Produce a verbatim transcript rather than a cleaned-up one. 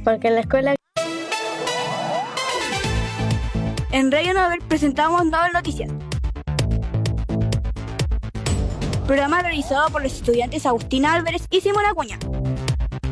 Porque en la escuela... En Radio Novel presentamos Novel Noticias. Programa realizado por los estudiantes Agustina Álvarez y Simona Acuña.